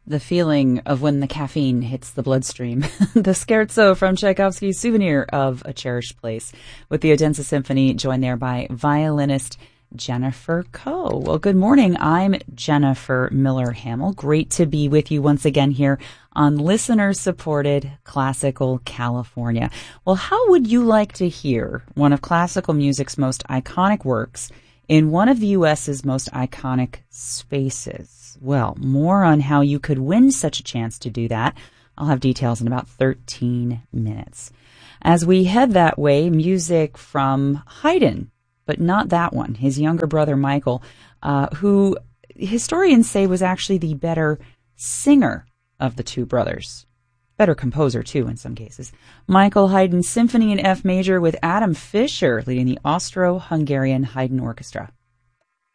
The feeling of when the caffeine hits the bloodstream. The scherzo from Tchaikovsky's Souvenir of a Cherished Place with the Odense Symphony, joined there by violinist Jennifer Koh. Well, good morning. I'm Jennifer Miller-Hamill. Great to be with you once again here on listener-supported Classical California. Well, how would you like to hear one of classical music's most iconic works in one of the U.S.'s most iconic spaces? Well, more on how you could win such a chance to do that. I'll have details in about 13 minutes. As we head that way, music from Haydn, but not that one. His younger brother, Michael, who historians say was actually the better singer of the two brothers. Better composer, too, in some cases. Michael Haydn's Symphony in F major with Adam Fischer leading the Austro-Hungarian Haydn Orchestra.